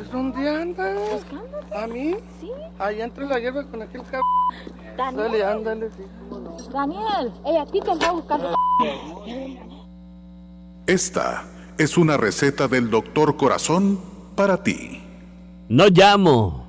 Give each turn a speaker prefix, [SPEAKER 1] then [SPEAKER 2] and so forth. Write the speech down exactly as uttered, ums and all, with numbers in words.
[SPEAKER 1] Pues, ¿dónde andas?
[SPEAKER 2] ¿Buscándote?
[SPEAKER 1] ¿A mí?
[SPEAKER 2] Sí.
[SPEAKER 1] Ahí entre la hierba con aquel cabrón.
[SPEAKER 2] Daniel.
[SPEAKER 1] Dale, ándale, sí.
[SPEAKER 2] Daniel, ella a ti te anda buscando.
[SPEAKER 3] Esta es una receta del doctor Corazón para ti.
[SPEAKER 4] No llamo